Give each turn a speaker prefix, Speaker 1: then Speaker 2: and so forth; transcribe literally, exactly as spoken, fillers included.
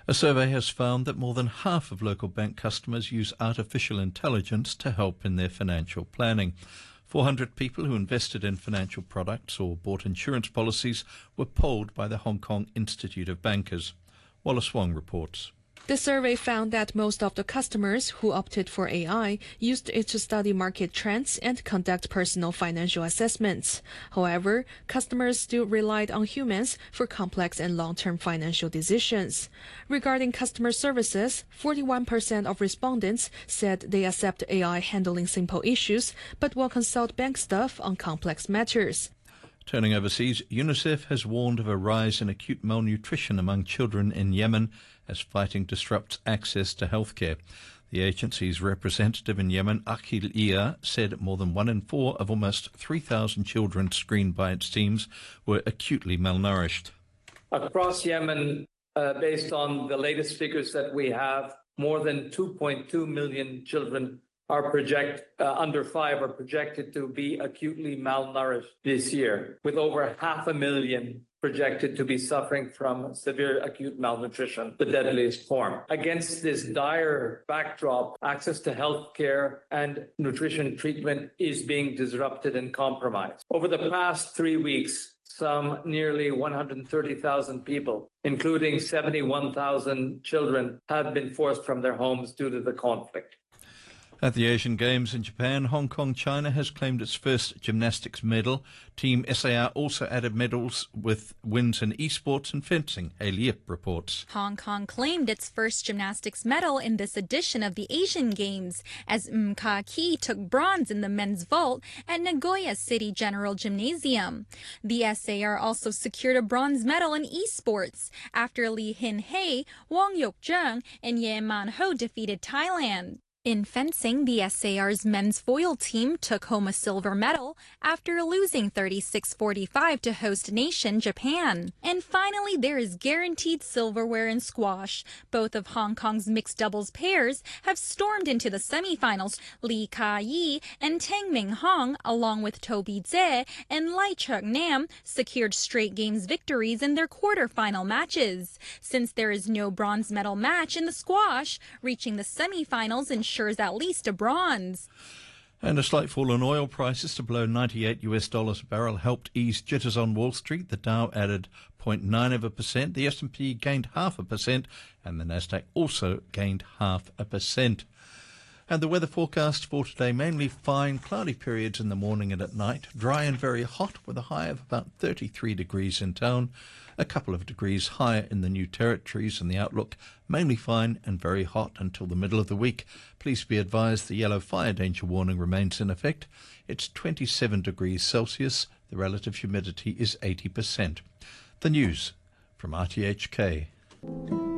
Speaker 1: A survey has found that more than half of local bank customers use artificial intelligence to help in their financial planning. four hundred people who invested in financial products or bought insurance policies were polled by the Hong Kong Institute of Bankers. Wallace Wong reports.
Speaker 2: The survey found that most of the customers who opted for A I used it to study market trends and conduct personal financial assessments. However, customers still relied on humans for complex and long-term financial decisions. Regarding customer services, forty-one percent of respondents said they accept A I handling simple issues, but will consult bank staff on complex matters.
Speaker 1: Turning overseas, UNICEF has warned of a rise in acute malnutrition among children in Yemen as fighting disrupts access to healthcare. The agency's representative in Yemen, Akhil Ia, said more than one in four of almost three thousand children screened by its teams were acutely malnourished.
Speaker 3: Across Yemen, uh, based on the latest figures that we have, more than two point two million children are project uh, under five are projected to be acutely malnourished this year, with over half a million projected to be suffering from severe acute malnutrition, the deadliest form. Against this dire backdrop, access to health care and nutrition treatment is being disrupted and compromised. Over the past three weeks, some nearly one hundred thirty thousand people, including seventy-one thousand children, have been forced from their homes due to the conflict.
Speaker 1: At the Asian Games in Japan, Hong Kong, China has claimed its first gymnastics medal. Team S A R also added medals with wins in esports and fencing. Hayley Yip reports.
Speaker 4: Hong Kong claimed its first gymnastics medal in this edition of the Asian Games as M Ka Ki took bronze in the men's vault at Nagoya City General Gymnasium. The S A R also secured a bronze medal in esports after Lee Hin Hei, Wong Yok Jung, and Ye Man Ho defeated Thailand. In fencing, the S A R's men's foil team took home a silver medal after losing thirty-six forty-five to host nation Japan. And finally, there is guaranteed silverware in squash. Both of Hong Kong's mixed doubles pairs have stormed into the semifinals. Lee Ka-yi and Tang Ming Hong, along with Toby Tse and Lai Chuk Nam, secured straight games victories in their quarterfinal matches. Since there is no bronze medal match in the squash, reaching the semifinals in ensures at least a bronze.
Speaker 1: And a slight fall in oil prices to below ninety-eight US dollars a barrel helped ease jitters on Wall Street. The Dow added zero point nine of a percent, the S and P gained half a percent, and the Nasdaq also gained half a percent. And the weather forecast for today, mainly fine, cloudy periods in the morning and at night, dry and very hot with a high of about thirty-three degrees in town, a couple of degrees higher in the New Territories, and the outlook mainly fine and very hot until the middle of the week. Please be advised the yellow fire danger warning remains in effect. It's twenty-seven degrees Celsius. The relative humidity is eighty percent. The news from R T H K.